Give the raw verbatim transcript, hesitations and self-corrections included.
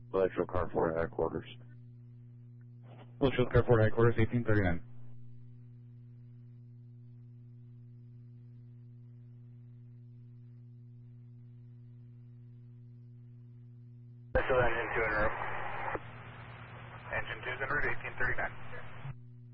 Electrical Car four headquarters. Electrical Car four headquarters, eighteen thirty-nine. Still engine two en route. Engine two's en route, eighteen thirty-nine.